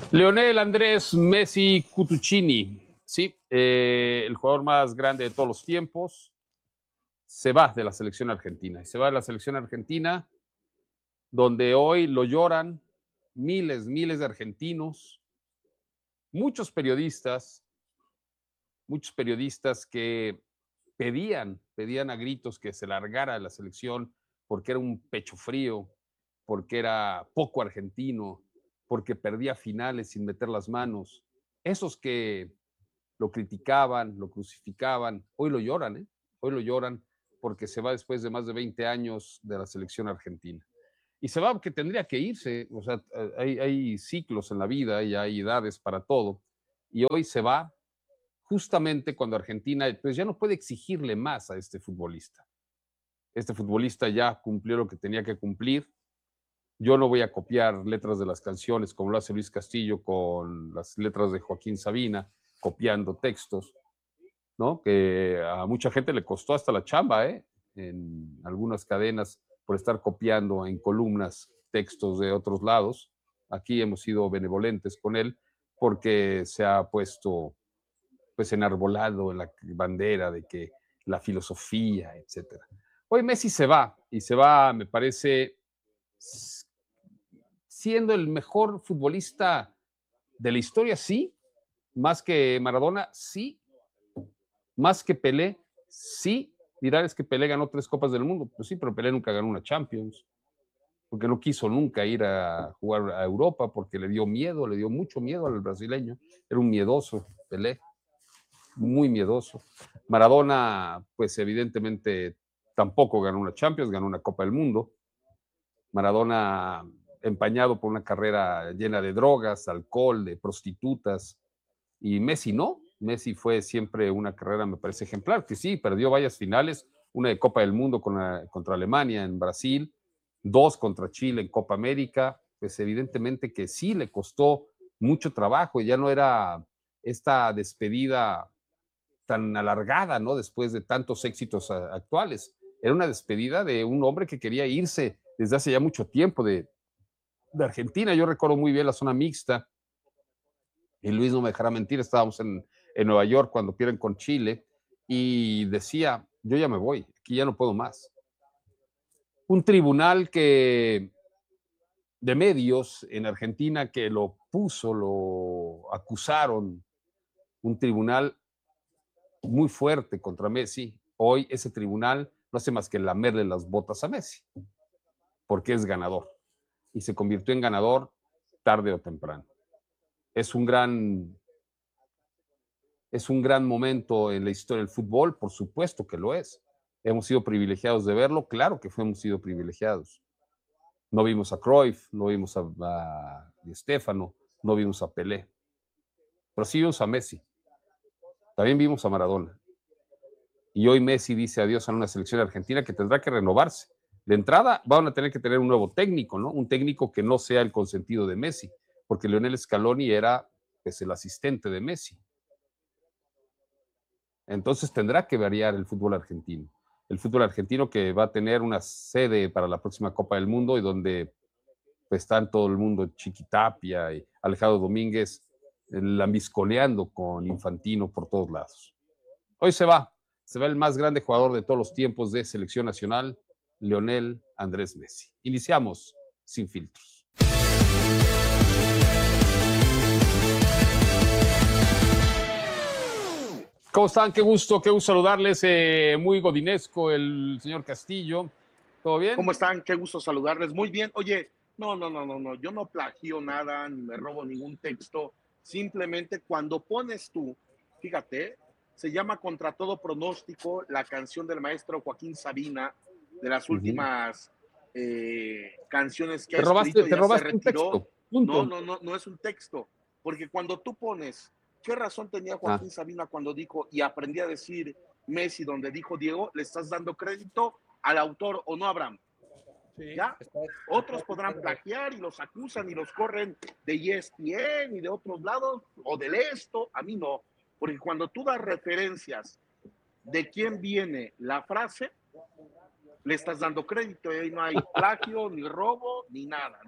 Lionel Andrés Messi Cutuccini, sí, el jugador más grande de todos los tiempos, se va de la selección argentina. Y se va de la selección argentina, donde hoy lo lloran miles de argentinos, muchos periodistas, muchos periodistas que pedían a gritos que se largara de la selección porque era un pecho frío, porque era poco argentino, porque perdía finales sin meter las manos. Esos que lo criticaban, lo crucificaban, hoy lo lloran, ¿eh? Hoy lo lloran porque se va después de más de 20 años de la selección argentina. Y se va porque tendría que irse, o sea, hay ciclos en la vida y hay edades para todo. Y hoy se va justamente cuando Argentina pues ya no puede exigirle más a este futbolista. Este futbolista ya cumplió lo que tenía que cumplir. Yo no voy a copiar letras de las canciones como lo hace Luis Castillo con las letras de Joaquín Sabina, copiando textos, ¿no? Que a mucha gente le costó hasta la chamba, ¿eh? En algunas cadenas por estar copiando en columnas textos de otros lados. Aquí hemos sido benevolentes con él porque se ha puesto pues enarbolado en la bandera de que la filosofía, etcétera. Hoy Messi se va y se va, me parece, siendo el mejor futbolista de la historia, sí, más que Maradona, sí, más que Pelé, sí. Dirán es que Pelé ganó 3 Copas del Mundo, pues sí, pero Pelé nunca ganó una Champions, porque no quiso nunca ir a jugar a Europa, porque le dio miedo, le dio mucho miedo al brasileño, era un miedoso Pelé, muy miedoso. Maradona, pues evidentemente tampoco ganó una Champions, ganó una Copa del Mundo. Maradona empañado por una carrera llena de drogas, alcohol, de prostitutas, y Messi no. Messi fue siempre una carrera, me parece, ejemplar, que sí, perdió varias finales, una de Copa del Mundo contra Alemania en Brasil, 2 contra Chile en Copa América, pues evidentemente que sí le costó mucho trabajo, y ya no era esta despedida tan alargada, ¿no? Después de tantos éxitos actuales. Era una despedida de un hombre que quería irse desde hace ya mucho tiempo de Argentina. Yo recuerdo muy bien la zona mixta, y Luis no me dejará mentir, estábamos en Nueva York cuando pierden con Chile, y decía, yo ya me voy, aquí ya no puedo más. Un tribunal que de medios en Argentina que lo puso, lo acusaron, un tribunal muy fuerte contra Messi. Hoy ese tribunal no hace más que lamerle las botas a Messi, porque es ganador. Y se convirtió en ganador tarde o temprano. Es un gran, es un gran momento en la historia del fútbol, por supuesto que lo es. Hemos sido privilegiados de verlo, claro que hemos sido privilegiados. No vimos a Cruyff, no vimos a Di Stéfano, no vimos a Pelé, pero sí vimos a Messi. También vimos a Maradona. Y hoy Messi dice adiós a una selección argentina que tendrá que renovarse. De entrada van a tener que tener un nuevo técnico, ¿no? Un técnico que no sea el consentido de Messi, porque Lionel Scaloni era pues, el asistente de Messi. Entonces tendrá que variar el fútbol argentino. El fútbol argentino que va a tener una sede para la próxima Copa del Mundo y donde pues, están todo el mundo, Chiquitapia y Alejandro Domínguez, lambisconeando con Infantino por todos lados. Hoy se va el más grande jugador de todos los tiempos de selección nacional, Lionel Andrés Messi. Iniciamos sin filtros. ¿Cómo están? Qué gusto saludarles. Muy godinesco el señor Castillo. ¿Todo bien? ¿Cómo están? Qué gusto saludarles. Muy bien. Oye, no. Yo no plagio nada, ni me robo ningún texto. Simplemente cuando pones tú, fíjate, se llama Contra todo pronóstico, la canción del maestro Joaquín Sabina, de las últimas canciones que ha escrito y Te ya se robaste un retiró. texto. Punto. No es un texto. Porque cuando tú pones, ¿qué razón tenía Ah. Joaquín Sabina cuando dijo y aprendí a decir Messi donde dijo Diego? Le estás dando crédito al autor o no, Abraham. Sí, ¿Ya? Otros podrán plagiar y los acusan y los corren de ESPN y de otros lados o del esto. A mí no, porque cuando tú das referencias de quién viene la frase, le estás dando crédito y ahí no hay plagio, ni robo, ni nada, ¿no?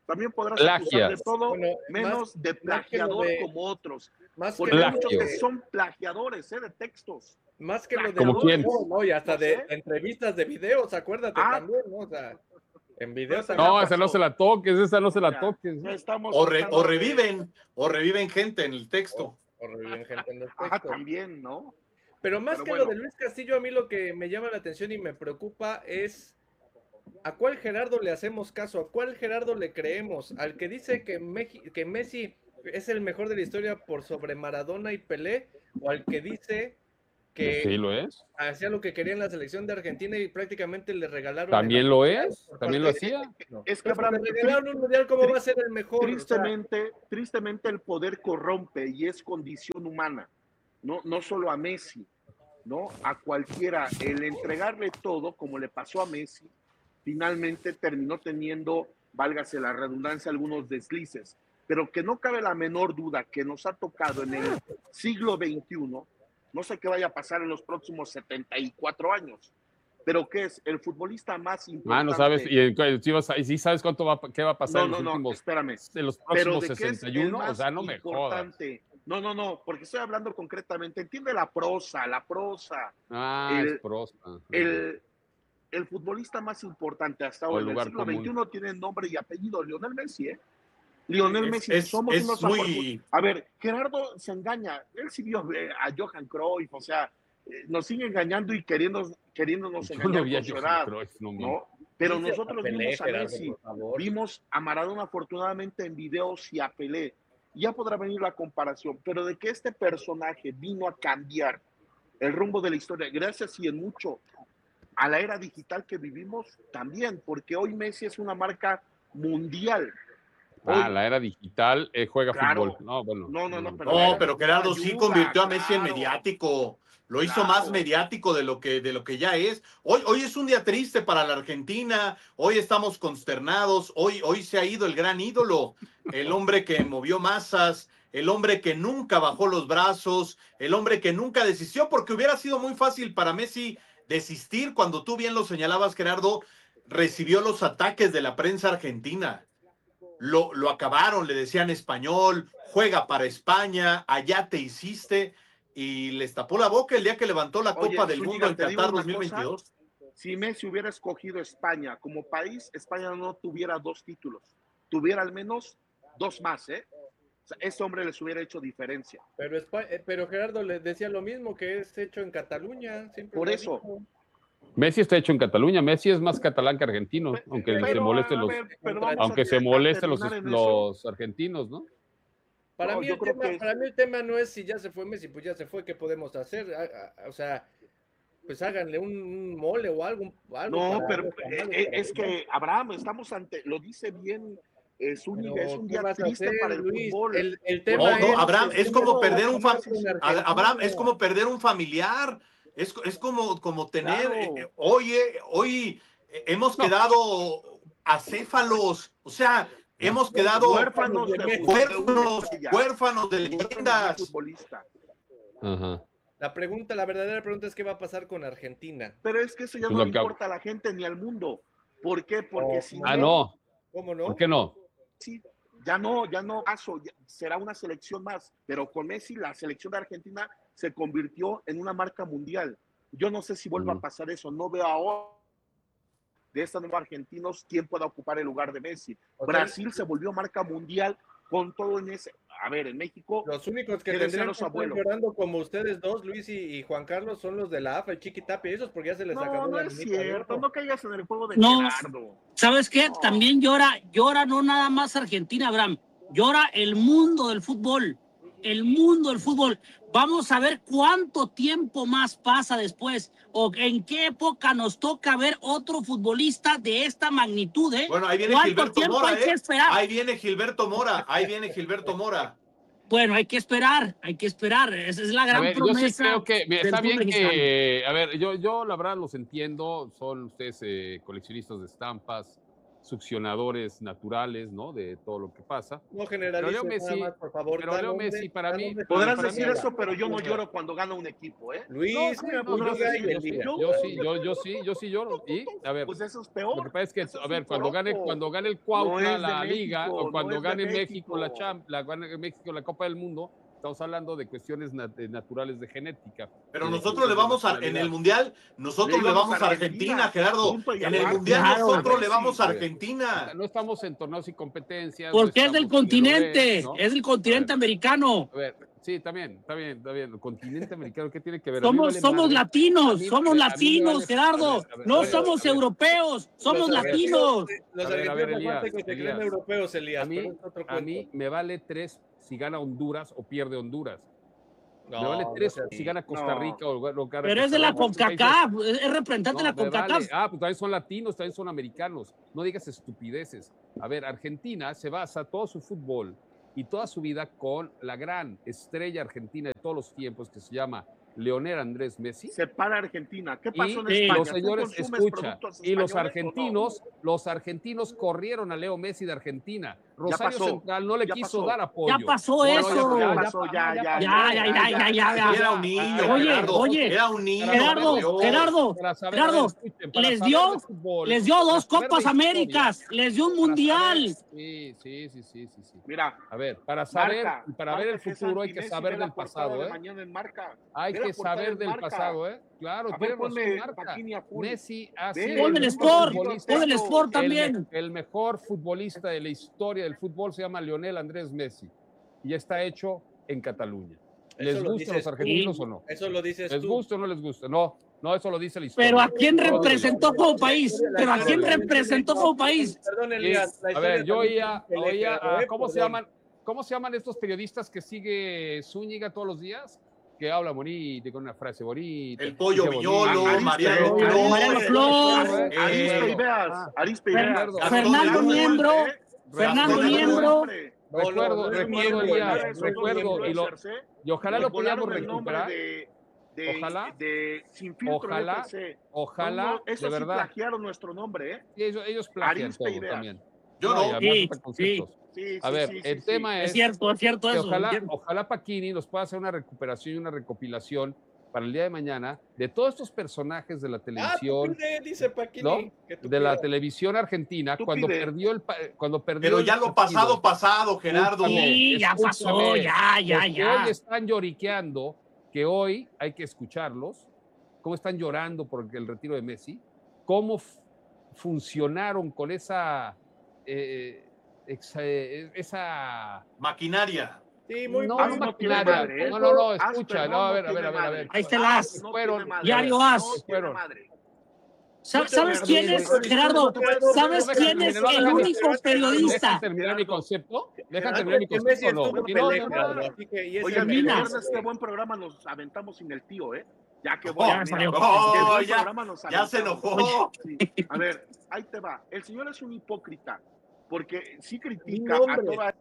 También podrás Plagias. acusar de todo, Bueno, menos de más que lo plagiador de- como otros. Más que Porque lo hay muchos Plagio. que son plagiadores de textos. Más que lo de ¿Como quién? ¿no? Y hasta No de sé. entrevistas de videos, acuérdate Ah. también, ¿no? O sea, en videos Pero también. No, esa no se la toques, esa no se la Ya, toques. ya estamos O tratando de- reviven gente en el texto. O reviven gente en los Ajá, textos. también, ¿no? Pero más Pero que bueno. lo de Luis Castillo, a mí lo que me llama la atención y me preocupa es ¿a cuál Gerardo le hacemos caso? ¿A cuál Gerardo le creemos? ¿Al que dice que Messi es el mejor de la historia por sobre Maradona y Pelé? ¿O al que dice que Sí, lo es. hacía lo que quería en la selección de Argentina y prácticamente le regalaron También el lo mundial? es. También lo hacía. No. Es que Pues, Abraham, le regalaron un mundial, ¿cómo va a ser el mejor? O sea, tristemente el poder corrompe y es condición humana, no solo a Messi, ¿no? A cualquiera. El entregarle todo, como le pasó a Messi, finalmente terminó teniendo, válgase la redundancia, algunos deslices. Pero que no cabe la menor duda que nos ha tocado en el siglo XXI, no sé qué vaya a pasar en los próximos 74 años, pero que es el futbolista más importante. No sabes, y sí sabes qué va a pasar en los últimos, espérame. en los Pero próximos de que es el 61, más o sea, no me jodas. importante. No, porque estoy hablando concretamente. Entiende la prosa. Es prosa. El futbolista más importante hasta O ahora el en el lugar siglo común. XXI tiene nombre y apellido, Lionel Messi, ¿eh? Lionel Messi, Es somos unos muy... A ver, Gerardo se engaña. Él sí vio a Johan Cruyff, o sea, nos sigue engañando y queriéndonos Yo engañar no vi a con su Johan edad, Cruyff, no mames. ¿no? Pero dice nosotros Pelé, vimos a Gerardo, Messi, por favor. vimos a Maradona afortunadamente en videos y a Pelé. Ya podrá venir la comparación, pero de que este personaje vino a cambiar el rumbo de la historia, gracias y en mucho a la era digital que vivimos también, porque hoy Messi es una marca mundial. Hoy, La era digital juega claro. fútbol. No, bueno. No, No, pero Gerardo sí ayuda, convirtió a Messi en claro. mediático. Lo hizo Claro. más mediático de lo que ya es. Hoy es un día triste para la Argentina. Hoy estamos consternados. Hoy se ha ido el gran ídolo, el hombre que movió masas, el hombre que nunca bajó los brazos, el hombre que nunca desistió, porque hubiera sido muy fácil para Messi desistir. Cuando tú bien lo señalabas, Gerardo, recibió los ataques de la prensa argentina. Lo acabaron, le decían español, juega para España, allá te hiciste, y les tapó la boca el día que levantó la Copa del Mundo en te digo Qatar una 2022. cosa, si Messi hubiera escogido España como país, España no tuviera 2 títulos, tuviera al menos 2 más, ¿eh? O sea, ese hombre les hubiera hecho diferencia. Pero Gerardo le decía lo mismo, que es hecho en Cataluña. Siempre Por lo eso. dijo. Messi está hecho en Cataluña. Messi es más catalán que argentino, aunque se molesten los argentinos, ¿no? Para No, mí yo el creo tema, que es- para mí el tema no es si ya se fue Messi, pues ya se fue, ¿qué podemos hacer? O sea, pues háganle un mole o algo. No, para pero darle tamal, es que, Abraham, estamos ante, lo dice bien Zúñiga, es un ¿qué día vas a triste hacer, para el Luis? fútbol. El tema No, Abraham, es como perder un Abraham, es como perder un familiar, es como tener, Claro. hoy hemos quedado acéfalos, o sea, hemos quedado huérfanos huérfanos de leyendas. futbolista. Ajá. La verdadera pregunta es qué va a pasar con Argentina. Pero es que eso ya Pues no lo le que- importa a la gente ni al mundo. ¿Por qué? Porque si No. ¿Cómo no? ¿Por qué no? Messi, ya no será una selección más, pero con Messi la selección de Argentina se convirtió en una marca mundial. Yo no sé si vuelva a pasar eso, no veo ahora de estos nuevos argentinos quién pueda ocupar el lugar de Messi. Brasil se volvió marca mundial con todo en ese. A ver, en México. Los únicos que ¿qué tendrían decían que los estar abuelos? llorando como ustedes dos, Luis y Juan Carlos, son los de la AFA, el Chiquitapia, esos porque ya se les acabó No la es minita de cierto, oro. no caigas en el juego de No. Gerardo. ¿Sabes qué? No. También llora no nada más Argentina, Abraham, llora el mundo del fútbol, el mundo del fútbol. Vamos a ver cuánto tiempo más pasa después, o en qué época nos toca ver otro futbolista de esta magnitud, ¿eh? Bueno, ahí viene ¿Cuánto Gilberto tiempo Mora, hay que esperar? Ahí viene Gilberto Mora. Bueno, hay que esperar, esa es la A gran ver, yo promesa. sí creo que mira, del está fútbol bien mexicano. que, a ver, yo la verdad los entiendo, son ustedes coleccionistas de estampas, succionadores naturales, ¿no? De todo lo que pasa. No generalices Leo Messi, nada más, por favor. pero Leo Messi, para mí, Podrás para decir mí- eso, pero yo no lloro cuando gana un equipo, ¿eh? Luis, No, sí, no, Liga y el Liga. yo sí lloro. Y, a ver, Pues eso es lo peor. que pasa es que, Eso a es ver, un cuando gane el Cuautla, No es de la Liga, México, o cuando no es de gane México México. gane México la Copa del Mundo, estamos hablando de cuestiones naturales de genética. Pero y de nosotros le cuestiones de vamos en nacionalidad. el Mundial, nosotros le vamos a Argentina, Gerardo. punto y En el aparte. Mundial Claro. nosotros le vamos a A ver, Argentina. No estamos en torneos y competencias. Porque no es del estamos en el continente, Olé, ¿no? es del continente americano. A ver, sí, también, está bien. El continente americano, ¿qué tiene que ver? A mí Somos, vale somos madre. latinos, A mí somos me latinos, vale- Gerardo. a ver, No a ver, somos a ver. europeos, somos Los latinos. Los A ver, argentinos Elías, aparte que se creen Elías. europeos, Elías. A mí, pero es otro a cuento. mí me vale 3 si gana Honduras o pierde Honduras. No, me vale no 3 seas- si gana Costa no. Rica o gana Pero es de la Costa Rica. CONCACAF, es representante de la No, me CONCACAF. vale. Pues también son latinos, también son americanos. No digas estupideces. A ver, Argentina se basa todo su fútbol y toda su vida con la gran estrella argentina de todos los tiempos que se llama Leonel Andrés Messi. Se para Argentina. ¿Qué Y pasó en sí, España? los ¿Tú señores, consumes escucha, productos y los españoles o no? los argentinos corrieron a Leo Messi de Argentina. Rosario pasó, Central no le ya quiso pasó. dar apoyo. Ya pasó No, eso. Ya pasó, ya. Era un niño, Oye, Gerardo. oye, Era un niño. Gerardo, por Dios. Gerardo, Para saber, Gerardo, a ver, escuchen, para les saber dio- de fútbol, les dio para 2 saber de Copas historia, Américas, les dio un para mundial. saber- sí. Mira, A ver, para saber Marca, y para ver el Marca, que es futuro hay que anti-Messi, saber ve la del portada pasado, de ¿eh? mañana en Marca. Hay Ve la que portada saber en del Marca. pasado, ¿eh? Claro, A ver, tiene razón, ponme Marca. Paquini a full. Messi ha Ve, sido Pon el el Sport, futbolista, pon el Sport también. el mejor futbolista de la historia del fútbol se llama Lionel Andrés Messi y está hecho en Cataluña. ¿Les Eso lo gusta a dices los tú. argentinos o no? Eso lo dices ¿Les tú. gusta o no les gusta? No, eso lo dice la historia. Pero ¿a quién No lo digo yo. representó como país? Pero ¿a quién representó como país? Perdón, Sí, Elías. la a historia ver, yo también oía, tiene que leer, Gerardo, ¿cómo se llaman estos periodistas que sigue Zúñiga todos los días? Que habla bonito y con una frase bonita. El Pollo dice Viñolo, bonito. Mariano Mariano Flor. Arispe y Veas. Arispe y Veas. Recuerdo. Fernando Gastón Miembro, Fernando Gastón Miembro. Recuerdo, Elías, recuerdo, y ojalá lo volaron podamos el nombre recuperar. Ojalá. de Sin Filtro Ojalá, FC. Ojalá, No, eso de sí verdad. plagiaron nuestro nombre, ¿eh? Y ellos plagian Arispe todo y Veas. también. Yo no. y además Sí, hasta conceptos. Sí, A ver, el tema Es es cierto que eso. ojalá Paquini nos pueda hacer una recuperación y una recopilación para el día de mañana de todos estos personajes de la televisión, dice Paquini. ¿no? que tú de la pidas. televisión argentina, Tú cuando pide. perdió Pero el ya lo partido. pasado, Gerardo. Sí, ya pasó, ya. Porque hoy están lloriqueando, que hoy hay que escucharlos, cómo están llorando por el retiro de Messi, cómo funcionaron con esa Maquinaria. Sí, muy no, bien. no no tiene maquinaria. madre, ¿eh? No, Haz, escucha, perdón, no, a ver, no tiene madre. Ahí está el as. Diario as. Fueron. ¿Sabes quién es, Gerardo? ¿Sabes quién es el único periodista? ¿Dejan terminar mi concepto? ¿Dejan Antes terminar mi que Messi concepto o estuvo no? Si no, Pelé, no, Gerardo, no. así que- y ese Oye, es el Minas. viernes qué buen programa nos aventamos sin el tío, ¿eh? Ya que Ya bueno. me salió. Oh, Qué buen ya, programa nos ya se aventamos. enojó. Sí. A ver, ahí te va. El señor es un hipócrita, porque sí critica No, a hombre. toda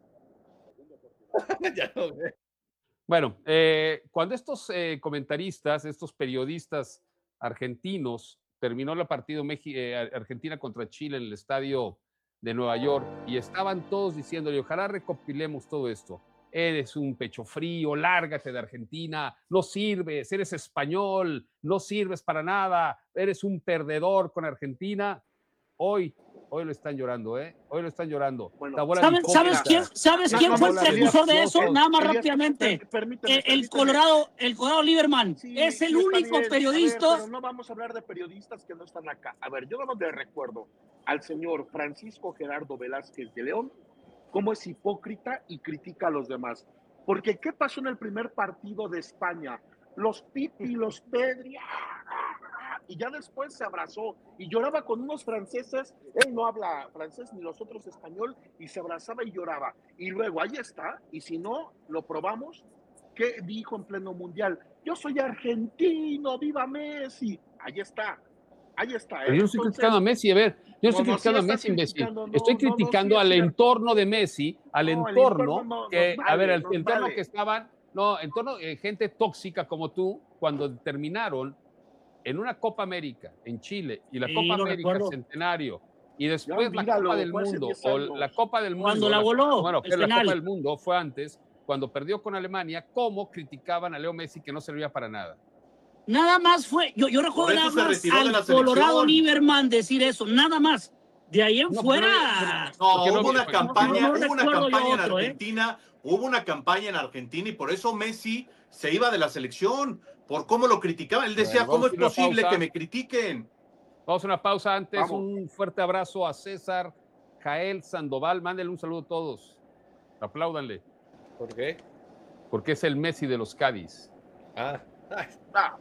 Ya lo ve. Bueno, cuando estos comentaristas, estos periodistas argentinos, terminó el partido Argentina contra Chile en el estadio de Nueva York y estaban todos diciéndole, ojalá recopilemos todo esto. Eres un pecho frío, lárgate de Argentina, no sirves, eres español, no sirves para nada, eres un perdedor con Argentina. Hoy lo están llorando, ¿eh? Hoy lo están llorando. Bueno, La bola de ¿Sabes hipócritas. quién fue el bola de precursor de eso? viciosos. Nada más Elías, rápidamente. permíteme. El Colorado Lieberman. Sí, Es el sí, está único bien. periodista. A ver, pero no vamos a hablar de periodistas que no están acá. A ver, yo nada más le recuerdo al señor Francisco Gerardo Velázquez de León cómo es hipócrita y critica a los demás. Porque ¿qué pasó en el primer partido de España? Los Pipi, los Pedri, y ya después se abrazó y lloraba con unos franceses. Él no habla francés ni los otros español y se abrazaba y lloraba. Y luego ahí está, y si no lo probamos, ¿qué dijo en pleno mundial? Yo soy argentino, viva Messi. Ahí está. Pero yo no estoy criticando a Messi, a ver, yo no estoy criticando a Messi, imbécil. Estoy criticando al entorno de Messi, al entorno que, a ver, el entorno que estaban, gente tóxica como tú, cuando terminaron en una Copa América en Chile y la Sí, Copa lo América recuerdo. Centenario Y después Ya la olvídalo, Copa del fue hace Mundo, 10 o años. la Copa del Mundo. Cuando la voló, Bueno, el pero la penal. Copa del Mundo fue antes, cuando perdió con Alemania, cómo criticaban a Leo Messi que no servía para nada. Nada más fue, yo recuerdo Por eso nada se más retiró de la al Colorado selección. Lieberman decir eso, nada más. De ahí en No, fuera. No, ¿Por qué no hubo una había- campaña, no hubo una recuerdo yo campaña en otro, Argentina, hubo una campaña en Argentina y por eso Messi se iba de la selección, por cómo lo criticaban. Él decía, Bueno, ¿cómo vamos es a una posible pausa. que me critiquen? Vamos a una pausa antes. Vamos. Un fuerte abrazo a César Jael Sandoval. Mándenle un saludo a todos. Apláudanle, ¿Por qué? porque es el Messi de los Cádiz. Ah, ay, Ah,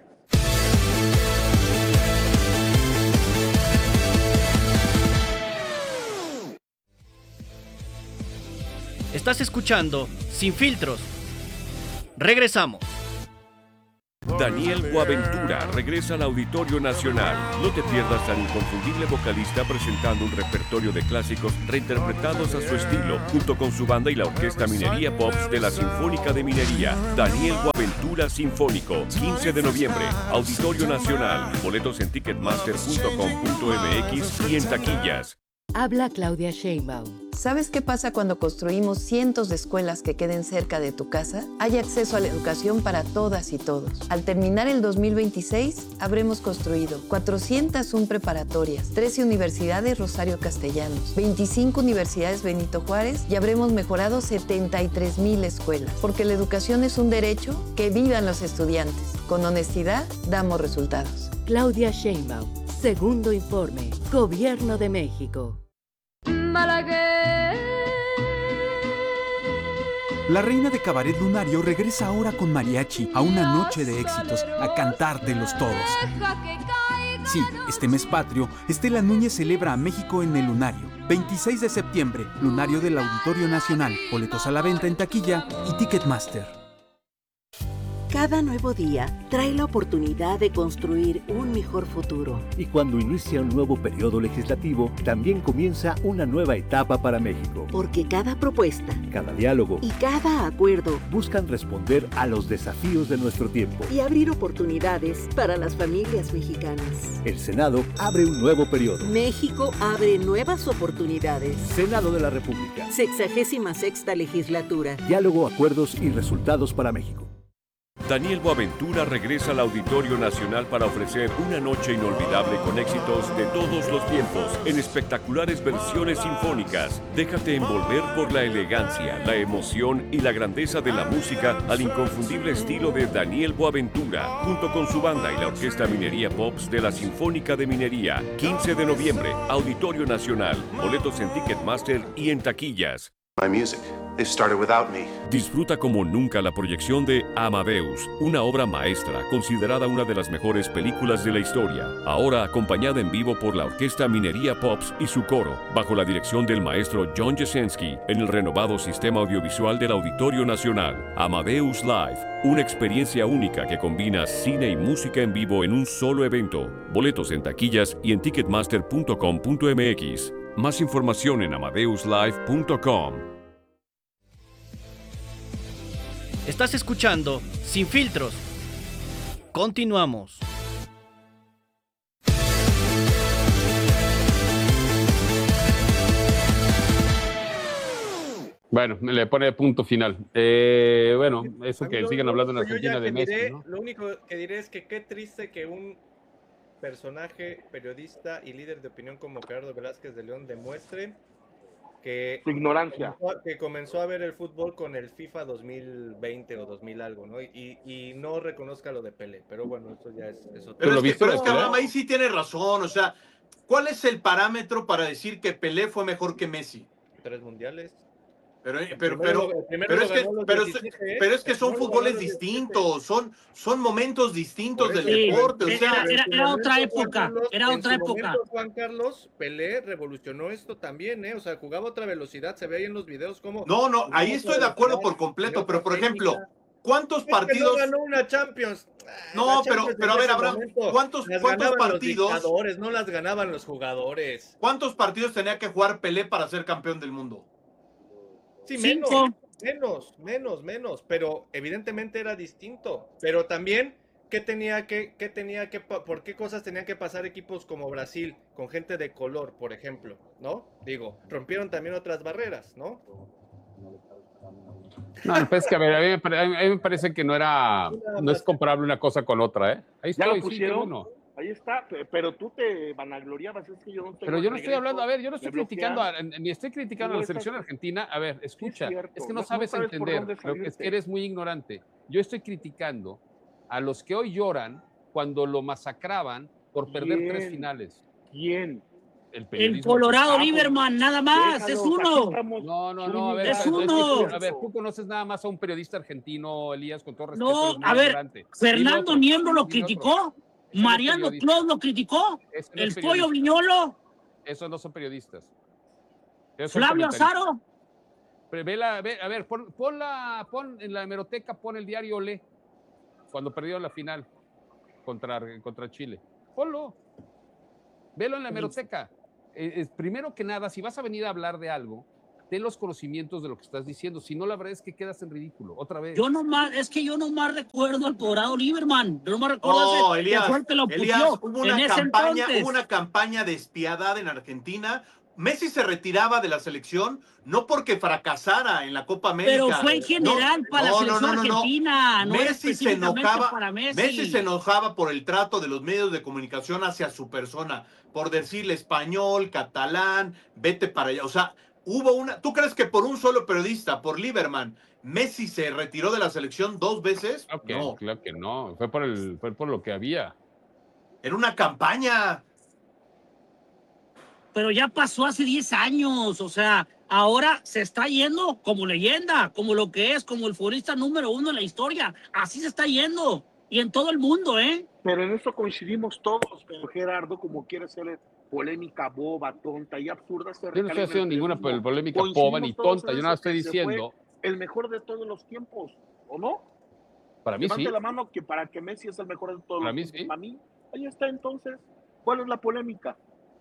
Estás escuchando Sin Filtros. Regresamos. Daniel Boaventura regresa al Auditorio Nacional. No te pierdas al inconfundible vocalista presentando un repertorio de clásicos reinterpretados a su estilo, junto con su banda y la Orquesta Minería Pops de la Sinfónica de Minería. Daniel Boaventura Sinfónico, 15 de noviembre, Auditorio Nacional. Boletos en ticketmaster.com.mx y en taquillas. Habla Claudia Sheinbaum. ¿Sabes qué pasa cuando construimos cientos de escuelas que queden cerca de tu casa? Hay acceso a la educación para todas y todos. Al terminar el 2026, habremos construido 401 preparatorias, 13 universidades Rosario Castellanos, 25 universidades Benito Juárez y habremos mejorado 73,000 escuelas. Porque la educación es un derecho, que vivan los estudiantes. Con honestidad, damos resultados. Claudia Sheinbaum. Segundo informe. Gobierno de México. La reina de cabaret lunario regresa ahora con mariachi a una noche de éxitos, a cantártelos todos. Sí, este mes patrio, Estela Núñez celebra a México en el Lunario. 26 de septiembre, Lunario del Auditorio Nacional. Boletos a la venta en taquilla y Ticketmaster. Cada nuevo día trae la oportunidad de construir un mejor futuro. Y cuando inicia un nuevo periodo legislativo, también comienza una nueva etapa para México. Porque cada propuesta, Cada diálogo y cada acuerdo buscan responder a los desafíos de nuestro tiempo. y abrir oportunidades para las familias mexicanas. El Senado abre un nuevo periodo. México abre nuevas oportunidades. Senado de la República. 66ª legislatura. Diálogo, acuerdos y resultados para México. Daniel Boaventura regresa al Auditorio Nacional para ofrecer una noche inolvidable con éxitos de todos los tiempos en espectaculares versiones sinfónicas. Déjate envolver por la elegancia, la emoción y la grandeza de la música al inconfundible estilo de Daniel Boaventura, junto con su banda y la Orquesta Minería Pops de la Sinfónica de Minería. 15 de noviembre, Auditorio Nacional. Boletos en Ticketmaster y en taquillas. My music. They started without me. Disfruta como nunca la proyección de Amadeus, una obra maestra considerada una de las mejores películas de la historia, ahora acompañada en vivo por la Orquesta Minería Pops y su coro, bajo la dirección del maestro John Jasenski, en el renovado sistema audiovisual del Auditorio Nacional. Amadeus Live, una experiencia única que combina cine y música en vivo en un solo evento. Boletos en taquillas y en ticketmaster.com.mx. Más información en amadeuslive.com. Estás escuchando Sin Filtros. Continuamos. Bueno, le pone punto final. Bueno, eso que Amigo, sigan hablando en yo ya Argentina de que Messi, diré, ¿no? Lo único que diré es que qué triste que un personaje, periodista y líder de opinión como Gerardo Velázquez de León demuestre que tu ignorancia. que comenzó a ver el fútbol con el FIFA 2020 o 2000 algo, ¿no? Y no reconozca lo de Pelé, pero bueno, eso ya es otro. Pero lo es que, viste pero de es que Pelé? Abraham ahí sí tiene razón, o sea, ¿cuál es el parámetro para decir que Pelé fue mejor que Messi? 3 mundiales. Pero El primero es que, ganó los pero, 17, pero es que son el primero fútboles ganó los 17. distintos, son momentos distintos Por del eso, deporte, o sí, sea, era otra Juan época, Carlos, era en otra su época. momento, Juan Carlos, Pelé revolucionó esto también, ¿eh? O sea, jugaba a otra velocidad, se ve ahí en los videos como... no, ahí estoy de acuerdo por completo, pero por ejemplo, ¿cuántos partidos? No ganó una Champions. No, La Champions pero a en ver, ese Abraham, momento ¿cuántos las ganaban partidos? Los dictadores, no las ganaban los jugadores. ¿Cuántos partidos tenía que jugar Pelé para ser campeón del mundo? Sí, 5. menos, pero evidentemente era distinto. Pero también ¿Por qué cosas tenían que pasar equipos como Brasil, con gente de color, por ejemplo, ¿no? Digo, rompieron también otras barreras, ¿no? No, pues que a ver, a mí me parece que no es comparable una cosa con otra, ¿eh? Ahí ¿Ya lo estoy, sí, qué pusieron? bueno. Ahí está, pero tú te vanagloriabas, es que yo no tengo Pero yo no estoy regreso, hablando, a ver, yo no estoy me criticando, bloquean. ni estoy criticando a la selección argentina. A ver, escucha, Sí, es cierto. es que No no sabes sabes por entender, dónde creo que es salirte. que eres muy ignorante. Yo estoy criticando a los que hoy lloran cuando lo masacraban por perder 3 finales. ¿Quién? El Colorado Lieberman, nada más, es uno. No, a ver, es uno. a ver, tú conoces nada más a un periodista argentino, Elías, con todo respeto. No, eres muy a ver, ignorante. Fernando Niembro lo Dime otro. criticó, Ese no es Mariano periodista. Clos lo criticó, Ese no es el Pollo periodista. Viñolo, Esos no son periodistas. Esos son Flavio comentaristas. Azaro. Pero a ver, pon en la hemeroteca, pon el diario Olé, cuando perdieron la final contra Chile. Ponlo. Velo en la hemeroteca. Primero que nada, si vas a venir a hablar de algo, ten los conocimientos de lo que estás diciendo. Si no, la verdad es que quedas en ridículo. Otra vez. Yo nomás recuerdo al Colorado Lieberman. Yo nomás recuerdo Elías, hubo entonces. una campaña despiadada en Argentina. Messi se retiraba de la selección no porque fracasara en la Copa América. Pero fue en general para la selección argentina. No Messi se enojaba. para Messi se enojaba por el trato de los medios de comunicación hacia su persona, por decirle español, catalán, vete para allá. O sea, hubo una. ¿Tú crees que por un solo periodista, por Lieberman, Messi se retiró de la selección 2 veces? Okay, no. Claro que no. Fue por lo que había. Era una campaña. Pero ya pasó hace 10 años, o sea, ahora se está yendo como leyenda, como lo que es, como el futbolista número 1 en la historia. Así se está yendo, y en todo el mundo, ¿eh? Pero en eso coincidimos todos, pero Gerardo, como quiere ser polémica boba, tonta y absurda, Yo no estoy haciendo ninguna polémica boba ni tonta, yo nada estoy diciendo. El mejor de todos los tiempos, ¿o no? Para mí Levante sí. la mano que para que Messi es el mejor de todos los tiempos. Sí. Para mí, ahí está entonces. ¿Cuál es la polémica?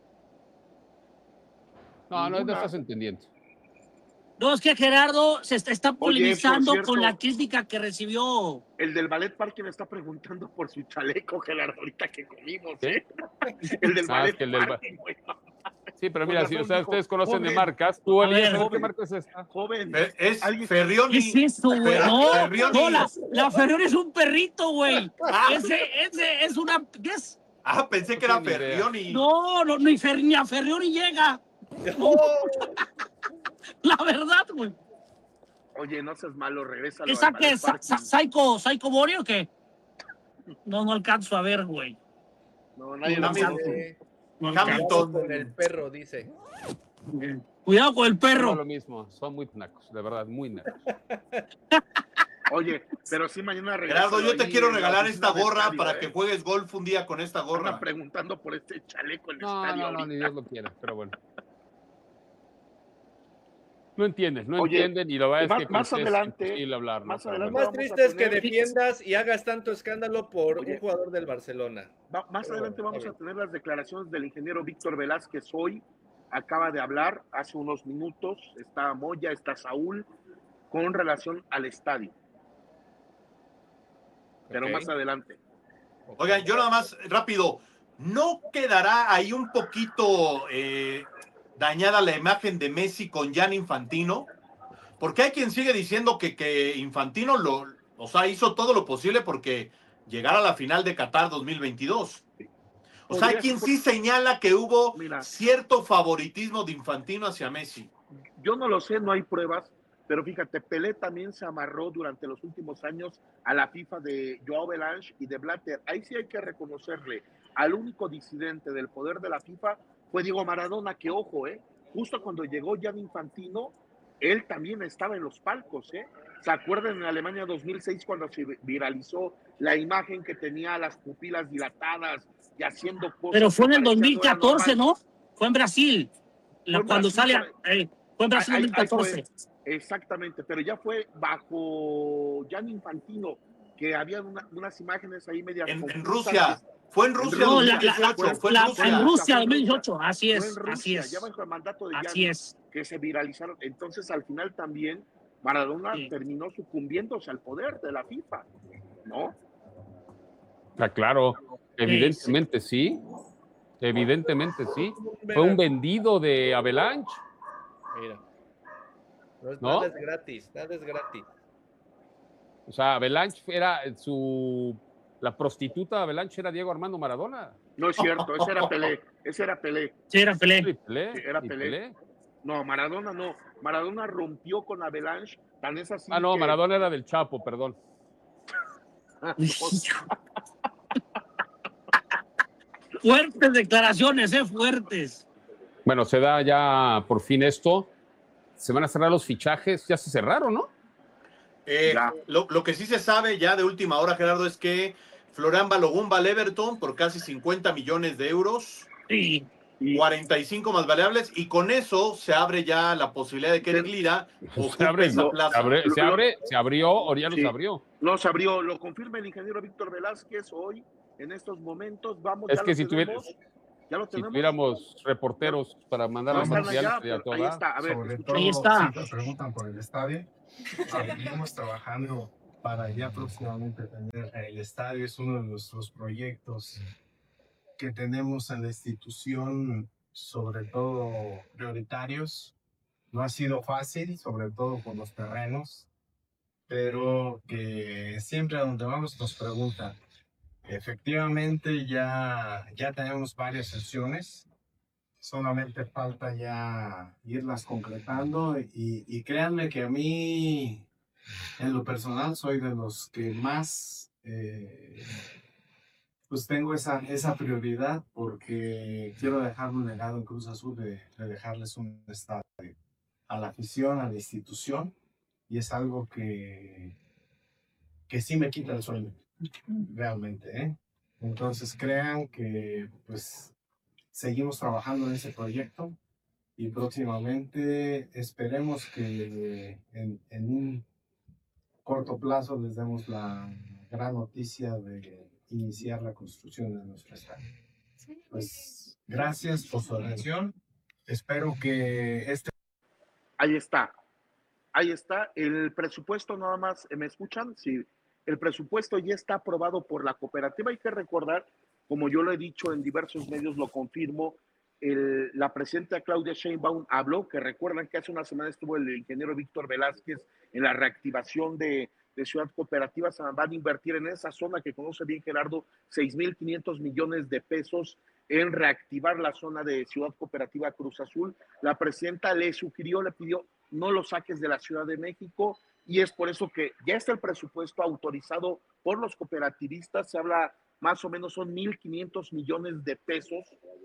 No estás entendiendo. No, es que Gerardo se está polemizando cierto, con la crítica que recibió. El del Ballet Parque me está preguntando por su chaleco, Gerardo, ahorita que comimos, ¿eh? El del Ballet Parque, güey. Sí, pero mira, si ustedes conocen de marcas, tú, Elías, ¿qué marca es esta? Joven. Es Ferrioni. ¿Qué es eso, güey? No, la Ferrioni es un perrito, güey. Ese es una... ¿Qué es? Pensé que era Ferrioni. No, ni a Ferrioni llega. La verdad, güey. Oye, no seas malo, regresa. ¿Esa qué es? ¿Psycho Bori o qué? No alcanzo a ver, güey. No, nadie Hamilton con el perro, dice. Cuidado con el perro. No, lo mismo, son muy nacos, de verdad, muy nacos. Oye, pero sí mañana regresa. Gerardo, yo te quiero regalar esta gorra para que juegues golf un día con esta gorra. Están preguntando por este chaleco en el No, estadio. ni Dios lo quiera, pero bueno. No entienden y lo va a decir que más adelante, hablar, ¿no? más adelante. Lo más triste es que defiendas y hagas tanto escándalo por un jugador del Barcelona. Más adelante vamos a tener las declaraciones del ingeniero Víctor Velázquez. Hoy acaba de hablar hace unos minutos. Está Moya, está Saúl, con relación al estadio. Pero más adelante. Oigan, yo nada más, rápido, ¿no quedará ahí un poquito dañada la imagen de Messi con Gianni Infantino? Porque hay quien sigue diciendo que Infantino hizo todo lo posible porque llegara a la final de Qatar 2022. O sea, hay quien sí señala que hubo cierto favoritismo de Infantino hacia Messi. Yo no lo sé, no hay pruebas, pero fíjate, Pelé también se amarró durante los últimos años a la FIFA de Joao Belange y de Blatter. Ahí sí hay que reconocerle al único disidente del poder de la FIFA fue Diego Maradona, que ojo, justo cuando llegó Gianni Infantino, él también estaba en los palcos, ¿Se acuerdan en Alemania 2006 cuando se viralizó la imagen que tenía las pupilas dilatadas y haciendo cosas? Pero fue en el 2014, ¿no? Fue en Brasil. Cuando sale... fue en Brasil en 2014. Exactamente, pero ya fue bajo Gianni Infantino, que había unas imágenes ahí medias... En Rusia. Fue en Rusia 2018. En Rusia 2018, así es. Ya bajo el mandato de Gianni, que se viralizaron. Entonces, al final también, Maradona terminó sucumbiéndose al poder de la FIFA, ¿no? Claro, evidentemente sí. Evidentemente sí. Fue un vendido de Avalanche. Mira. ¿No? Nada es gratis, nada es gratis. O sea, Avalanche era la prostituta de Avalanche era Diego Armando Maradona. No es cierto, ese era Pelé. Ese era Pelé. Sí, era Pelé. Sí, Pelé. Sí, era Pelé. No, Maradona no. Maradona rompió con Avalanche. Tan es así No, que... Maradona era del Chapo, perdón. Fuertes declaraciones, fuertes. Bueno, se da ya por fin esto. Se van a cerrar los fichajes. Ya se cerraron, ¿no? Lo que sí se sabe ya de última hora, Gerardo, es que Florian Balogun va al Everton por casi 50 millones de euros. Sí. 45 más variables, y con eso se abre ya la posibilidad de que Eric Lira ocupe esa plaza. Se abrió, Oriano se abrió. No, se abrió, lo confirma el ingeniero Víctor Velázquez hoy, en estos momentos. Vamos, es que si tuviéramos reporteros para mandar no los materiales, sería ahí está, a ver, ahí está. Si preguntan por el estadio, seguimos trabajando para ya próximamente tener el estadio. Es uno de nuestros proyectos que tenemos en la institución, sobre todo prioritarios. No ha sido fácil, sobre todo por los terrenos, pero que siempre a donde vamos nos preguntan. Efectivamente ya tenemos varias sesiones, solamente falta ya irlas concretando, y créanme que a mí en lo personal soy de los que más pues tengo esa prioridad, porque quiero dejar un legado en Cruz Azul de dejarles un estadio a la afición, a la institución, y es algo que sí me quita el sueño, realmente, ¿eh? Entonces crean que pues seguimos trabajando en ese proyecto, y próximamente esperemos que en un corto plazo les demos la gran noticia de iniciar la construcción de nuestro estadio. Pues gracias por su atención. Espero que Ahí está el presupuesto. Nada más, ¿me escuchan? Sí, el presupuesto ya está aprobado por la cooperativa. Hay que recordar, como yo lo he dicho en diversos medios, lo confirmo, la presidenta Claudia Sheinbaum habló, que recuerdan que hace una semana estuvo el ingeniero Víctor Velázquez en la reactivación de Ciudad Cooperativa. Se van a invertir en esa zona que conoce bien Gerardo, 6,500 millones de pesos en reactivar la zona de Ciudad Cooperativa Cruz Azul. La presidenta le pidió, no lo saques de la Ciudad de México, y es por eso que ya está el presupuesto autorizado por los cooperativistas. Se habla más o menos, son 1,500 millones de pesos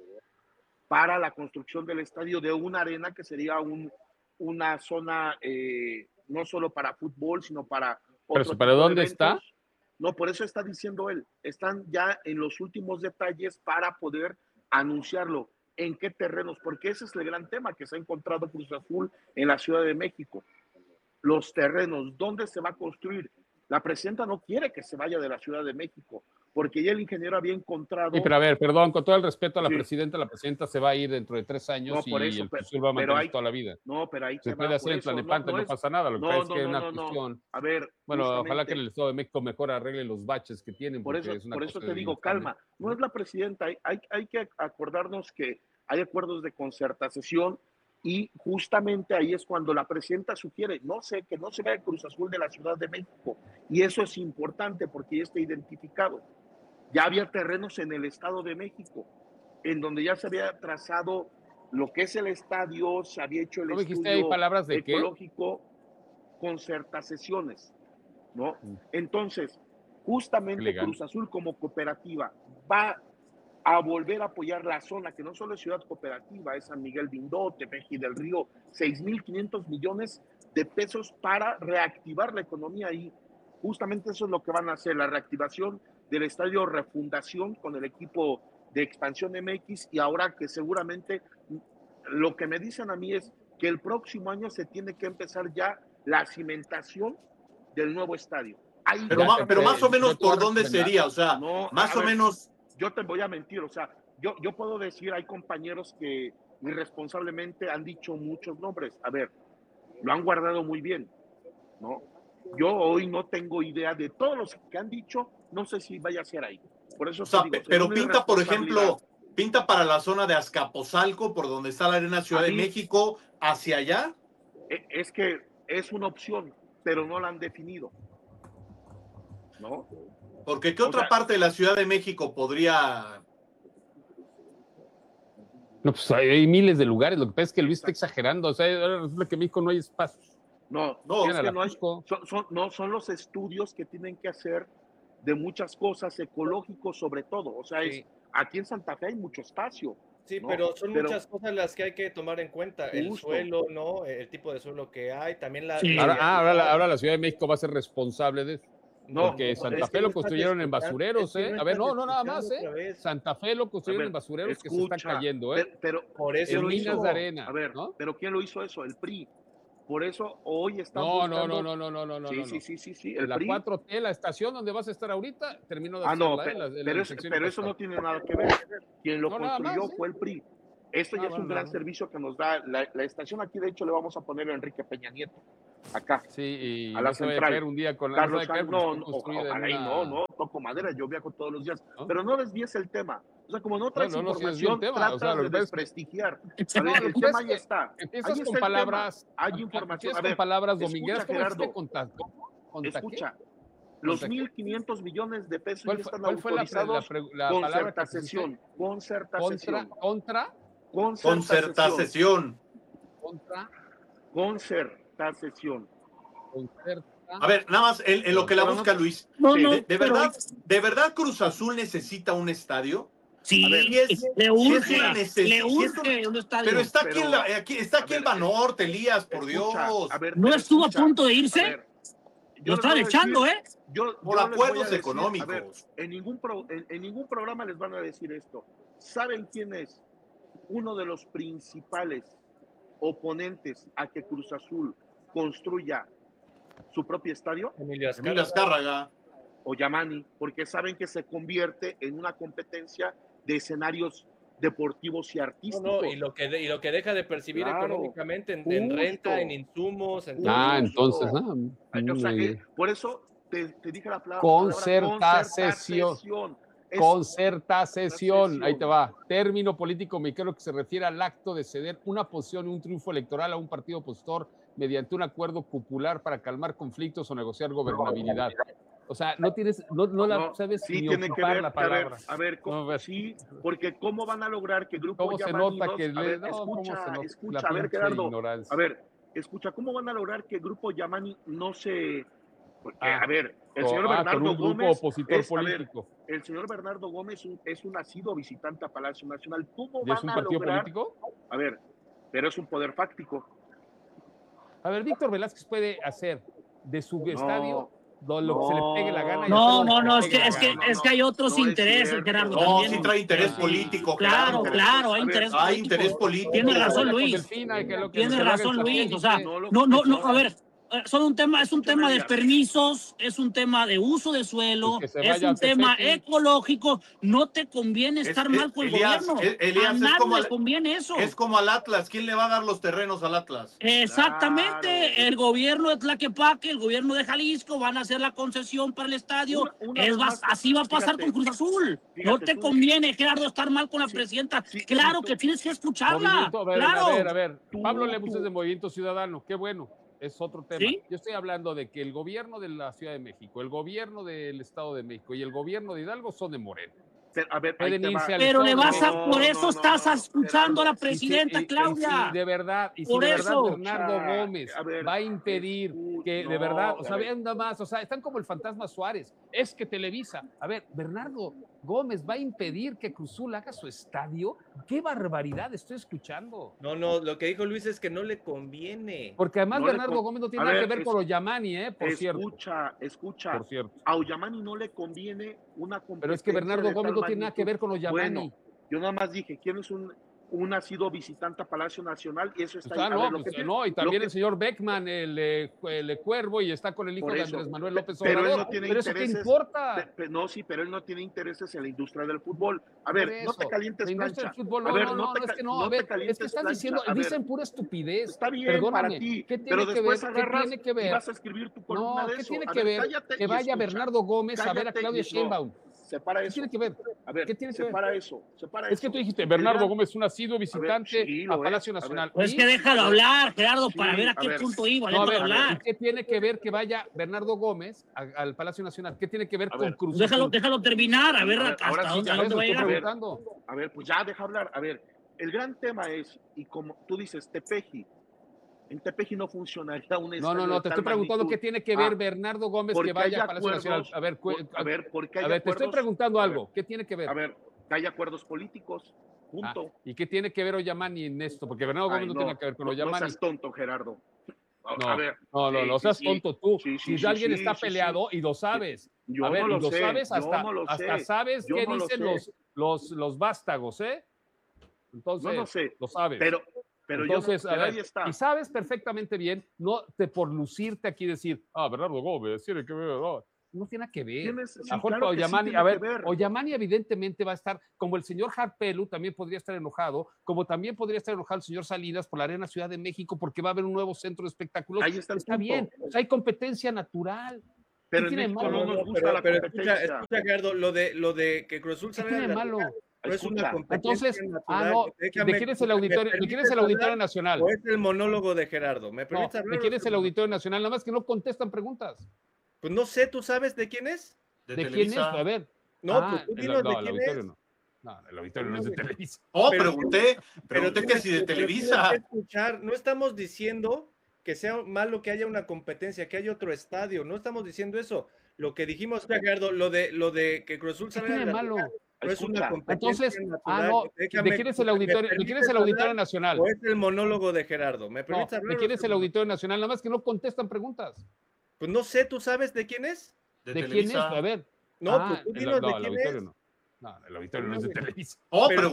para la construcción del estadio, de una arena que sería una zona no solo para fútbol, sino para ¿Pero para dónde está? No, por eso está diciendo él. Están ya en los últimos detalles para poder anunciarlo. ¿En qué terrenos? Porque ese es el gran tema que se ha encontrado Cruz Azul en la Ciudad de México. Los terrenos, ¿dónde se va a construir? La presidenta no quiere que se vaya de la Ciudad de México, porque ya el ingeniero había encontrado... Sí, pero a ver, perdón, con todo el respeto a la presidenta se va a ir dentro de 3 años, no, y el Cruz Azul va a mantener toda la vida. No, pero ahí se puede hacer en Tlalnepantla, no pasa nada. Lo que pasa es que es una cuestión... A ver, bueno, ojalá que el Estado de México mejor arregle los baches que tienen. Por eso te digo, calma, no es la presidenta, hay que acordarnos que hay acuerdos de concertación, y justamente ahí es cuando la presidenta sugiere, que no se vaya Cruz Azul de la Ciudad de México, y eso es importante porque ya está identificado. Ya había terrenos en el Estado de México, en donde ya se había trazado lo que es el estadio, se había hecho el estudio ahí palabras de ecológico, concertaciones, ¿no? Entonces, justamente Cruz Azul como cooperativa va a volver a apoyar la zona, que no solo es Ciudad Cooperativa, es San Miguel Bindó, Tepeji del Río, 6,500 millones de pesos para reactivar la economía ahí. Justamente eso es lo que van a hacer, la reactivación del estadio Refundación con el equipo de Expansión MX, y ahora que seguramente lo que me dicen a mí es que el próximo año se tiene que empezar ya la cimentación del nuevo estadio. Pero más o menos, ¿por dónde sería? O sea, más o menos... Yo te voy a mentir, o sea, yo puedo decir, hay compañeros que irresponsablemente han dicho muchos nombres. A ver, lo han guardado muy bien, ¿no? Yo hoy no tengo idea de todos los que han dicho, no sé si vaya a ser ahí. Por eso O sea, te digo, pero según mi pinta, por ejemplo, responsabilidad. pinta para la zona de Azcapotzalco, por donde está la Arena Ciudad de Ahí. México, hacia allá. Es que es una opción, pero no la han definido. ¿No? Porque ¿qué otra sea, parte de la Ciudad de México podría? No, pues hay miles de lugares. Lo que pasa es que Luis está exagerando. O sea, ahora resulta que en México no hay espacio. No, No, es que no hay, son los estudios que tienen que hacer de muchas cosas, ecológicos sobre todo. O sea, aquí en Santa Fe hay mucho espacio. Sí, ¿no? pero son muchas cosas las que hay que tomar en cuenta. El Justo. suelo, ¿no? El tipo de suelo que hay, también la... Sí. Ahora la Ciudad de México va a ser responsable de eso. No, Porque Santa es que Fe lo no estás construyeron en escuchando, basureros, es que no A ver, estás no, nada más, escuchando otra vez. Santa Fe lo construyeron A ver, en basureros que se escucha, están cayendo, Pero por eso en lo minas hizo. de arena. A ver, ¿no? pero ¿quién lo hizo eso? El PRI. Por eso hoy está No, buscando... no. Sí. El La PRI. 4T, la estación donde vas a estar ahorita, terminó de No, hacerla, pero eso no tiene nada que ver. Quien lo No, nada construyó más, ¿eh? fue el PRI. Esto ya es un gran servicio que nos da. La estación aquí, de hecho, le vamos a poner a Enrique Peña Nieto. Acá. Sí, y a la no se vaya a central. caer un día con Carlos no se vaya a caer Sainz, porque está construida en una- no, toco madera, yo viajo todos los días. ¿No? Pero no desvíes el tema. O sea, como no traes No, sí desvío el información, tema. tratas O sea, lo de que pasa es que- desprestigiar. A ver, No, lo el que tema pasa es ahí que está. Empiezas Ahí con está el palabras, tema. Hay información. empiezas A ver, con palabras domingueras, escucha, ¿cómo dijiste? Gerardo. ¿Contra qué? Escucha. Los ¿Contra qué? 1.500 millones de pesos ¿Cuál ya fue- están cuál fue la autorizados. palabra que pusiste? Concertación. Contra Concertación. Concertación. A ver, nada más en lo que la busca Luis. No, no, ¿De verdad Cruz Azul necesita un estadio? Sí, A ver, le urge un estadio. Pero está aquí el Banorte, Elías, por Dios. ¿No estuvo a punto de irse? Lo están echando, Por acuerdos económicos. A ver, en ningún programa les van a decir esto. ¿Saben quién es uno de los principales oponentes a que Cruz Azul construya su propio estadio? Emilio Azcárraga. O Yamani, porque saben que se convierte en una competencia de escenarios deportivos y artísticos. No, y lo que deja de percibir Claro, económicamente en justo. renta, en insumos, en entonces, O sea, por eso te dije la palabra concertación. Es- Concertación, ahí te va. Término político mexicano que se refiere al acto de ceder una posición y un triunfo electoral a un partido opositor mediante un acuerdo popular para calmar conflictos o negociar gobernabilidad. O sea, no sabes sí ni tiene que ocupar ver, la palabra. a ver, sí, porque cómo van a lograr que Grupo ¿Cómo se Yamani nota que a ver, cómo se nota escucha, la a ver, pinche Gerardo, ignorancia? a ver, escucha, ¿cómo van a lograr que Grupo Yamani no se... Porque, a ver, el señor con Bernardo un grupo Gómez opositor político. el señor Bernardo Gómez es un nacido visitante a Palacio Nacional. ¿Cómo ¿Y es van un a partido lograr? político? A ver, pero es un poder fáctico. A ver, Víctor Velázquez puede hacer de su estadio lo que se le pegue la gana. No, es que hay otros intereses, Gerardo. No, también. sí trae interés político. Claro, Gerardo. hay interés Hay político. interés político. Tiene razón, Luis. Tiene razón, Luis. O sea, no, a ver. Es un tema de permisos, es un tema de uso de suelo, es un tema ecológico. No te conviene estar mal con el gobierno. A nadie le conviene eso. Es como al Atlas. ¿Quién le va a dar los terrenos al Atlas? Exactamente. Claro. El gobierno de Tlaquepaque, el gobierno de Jalisco van a hacer la concesión para el estadio. Así va a pasar con Cruz Azul. No te conviene, Gerardo, estar mal con la presidenta. Claro que tienes que escucharla. A ver. Pablo Lemus es de Movimiento Ciudadano. Qué bueno. Es otro tema. ¿Sí? Yo estoy hablando de que el gobierno de la Ciudad de México, el gobierno del Estado de México y el gobierno de Hidalgo son de Morena. A ver, Pueden irse al Pero Estado le de vas a, México. por eso estás escuchando a la presidenta Claudia. De verdad, Por eso. Bernardo Gómez va a impedir que de verdad, o sea, vean nada más, o sea, están como el fantasma Suárez, es que Televisa, a ver, Bernardo Gómez va a impedir que Cruz Azul haga su estadio. ¡Qué barbaridad estoy escuchando! No, lo que dijo Luis es que no le conviene. Porque además Bernardo Gómez no tiene nada que ver con Oyamani, por cierto. Escucha, por cierto. a Oyamani no le conviene una competencia. Pero es que Bernardo Gómez no tiene nada que ver con Oyamani. Bueno, yo nada más dije, ¿quién es un nacido visitante a Palacio Nacional? Y eso está y también el señor Beckman, el Cuervo, y está con el hijo de Andrés Manuel López Obrador. Pero él no tiene intereses. ¿Eso qué importa? No, sí, pero él no tiene intereses en la industria del fútbol. A ver, no te calientes, plancha. Es que están diciendo, dicen pura estupidez. Está bien, perdóname, para ti, ¿qué tiene pero que después ver? agarras ¿Qué tiene que ver? y vas a escribir tu columna de ¿qué eso? tiene A que ver cállate que y vaya escucha. Bernardo Gómez a ver a Cállate Claudia y Sheinbaum? separa ¿Qué eso. tiene que ver? A ver, ¿Qué tiene que ver? separa eso. Es que tú dijiste, Bernardo Gómez, un asiduo visitante sí, a lo Palacio es. A Nacional. Pues ¿Y? que déjalo hablar, Gerardo, para Sí, ver a a qué ver. punto iba. No, a Déjalo ver, ¿y hablar. qué tiene que ver que vaya Bernardo Gómez al Palacio Nacional? ¿Qué tiene que ver A con ver, Cruz Déjalo, Azul? déjalo terminar, a ver hasta ahora sí, dónde, ya a dónde va a estoy llegar. preguntando. A ver, pues ya deja hablar. A ver, el gran tema es, y como tú dices, Tepeji. En Tepeji no funcionaría un estadio No, de te tal estoy preguntando magnitud. qué tiene que ver Bernardo Gómez porque que vaya hay a Palacio Nacional. acuerdos, A ver, porque hay te estoy acuerdos, preguntando a algo. ver, ¿Qué tiene que ver? A ver, que hay acuerdos políticos, punto. ¿Y qué tiene que ver Oyamani en esto? Porque Bernardo Gómez Ay, no tiene que ver con no Oyamani. seas tonto, Gerardo. No, A ver, no seas tonto tú. Si alguien está sí, peleado y lo sabes. Yo A ver, no lo y lo sé, sabes yo hasta, no lo hasta sé, sabes yo qué no lo dicen sé. los vástagos, ¿eh? Entonces, No lo sé, lo sabes. pero Entonces, yo no, a ver, ahí está. y sabes perfectamente bien, no te por lucirte aquí decir, Bernardo Gómez, tiene que ver, no tiene nada que ver. Sí, A claro que sí Oyamani, tiene a ver, que ver. Oyamani evidentemente va a estar, como el señor Harpelu también podría estar enojado, como también podría estar enojado el señor Salinas por la Arena Ciudad de México, porque va a haber un nuevo centro de espectáculos. Ahí está el punto. Bien, o sea, hay competencia natural. Pero ¿Qué en tiene de México malo? no nos gusta la pero competencia. escucha, Gerardo, lo de que Cruz Azul ¿Qué salga tiene de de la malo? liga no es una Escucha, competencia Entonces, natural. no, Déjame- ¿de quién es el auditorio, ¿me ¿de quién es permites el Auditorio hablar Nacional? ¿O es el monólogo de Gerardo? ¿Me No, permites hablar? ¿de quién o es el Auditorio Nacional? Nada más que no contestan preguntas. Pues no sé, ¿tú sabes de quién es? ¿De quién es? A ver. No, pues tú dinos de el quién auditorio es. no. No, el auditorio no es de Televisa. Oh, Pero- pregunté Pero que si de pero Televisa. tienes que escuchar, no estamos diciendo que sea malo que haya una competencia, que haya otro estadio, no estamos diciendo eso. Lo que dijimos, Gerardo, lo de que Cruz Azul ¿Qué salga tiene de de la malo? liga no es una Escucha, competencia Entonces, natural. no, Déjame- ¿de quién es el ¿me auditorio? ¿De quién es permites el Auditorio hablar Nacional? ¿O es el monólogo de Gerardo? ¿Me No, permites hablar? ¿de quién o es el Auditorio Nacional? Nada más que no contestan preguntas. Pues no sé, ¿tú sabes de quién es? ¿De quién es? A ver. No, pues tú dinos de el quién auditorio es. no. No, el auditorio no es de Televisa. Oh, Pero